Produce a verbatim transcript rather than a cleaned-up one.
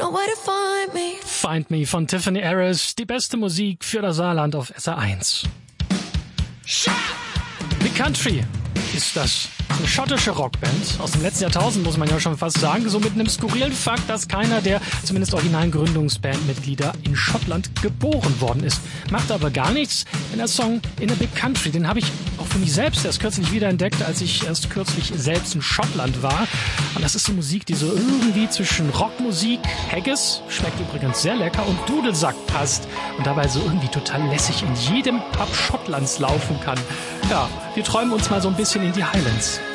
Find Me von Tiffany Harris, die beste Musik für das Saarland auf S R eins. Big Country ist das. Eine schottische Rockband aus dem letzten Jahrtausend, muss man ja schon fast sagen. So mit einem skurrilen Fakt, dass keiner der zumindest originalen Gründungsbandmitglieder in Schottland geboren worden ist. Macht aber gar nichts, denn der Song In a Big Country, den habe ich auch für mich selbst erst kürzlich wiederentdeckt, als ich erst kürzlich selbst in Schottland war. Und das ist so Musik, die so irgendwie zwischen Rockmusik, Haggis, schmeckt übrigens sehr lecker, und Dudelsack passt und dabei so irgendwie total lässig in jedem Pub Schottlands laufen kann. Ja, wir träumen uns mal so ein bisschen in die Highlands.